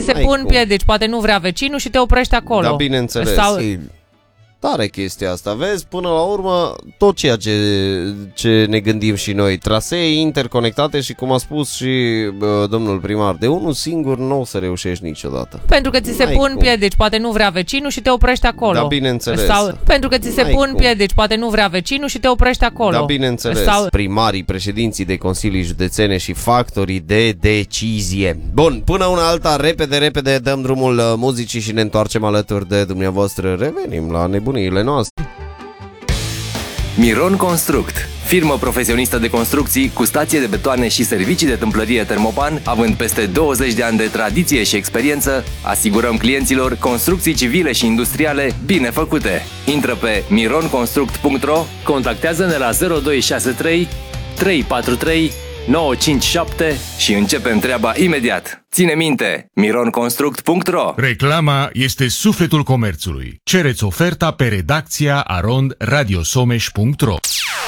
ți se pun piedici, poate nu vrea vecinul și te oprești acolo. Da, bineînțeles. Tare chestia asta, vezi, până la urmă tot ceea ce ne gândim și noi, trasee interconectate și cum a spus și domnul primar, de unul singur nu o să reușești niciodată. Pentru că ți se pun piedici, poate nu vrea vecinul și te oprești acolo. Da, bineînțeles. Pentru că ți se pun piedici, poate nu vrea vecinul și te oprești acolo. Da, bineînțeles. Primarii, președinții de consilii județene și factorii de decizie. Bun, până una alta, repede dăm drumul muzicii și ne întoarcem alături de dumneavoastră. Revenim la nebuniile noastre. Miron Construct, firmă profesionistă de construcții cu stație de betoane și servicii de tâmplărie Termopan, având peste 20 de ani de tradiție și experiență, asigurăm clienților construcții civile și industriale bine făcute. Intră pe mironconstruct.ro, contactează-ne la 0263 343 957 și începem treaba imediat. Ține minte, mironconstruct.ro. Reclama este sufletul comerțului. Cereți oferta pe redacția@radiosomeș.ro.